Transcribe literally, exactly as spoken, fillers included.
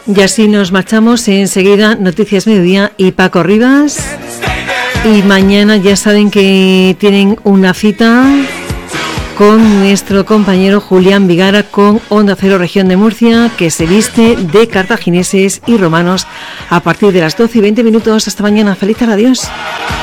Y así nos marchamos. Enseguida Noticias Mediodía y Paco Rivas. Y mañana ya saben que tienen una cita con nuestro compañero Julián Vigara con Onda Cero Región de Murcia, que se viste de cartagineses y romanos a partir de las doce y veinte minutos. Hasta mañana. Feliz tarde. Adiós.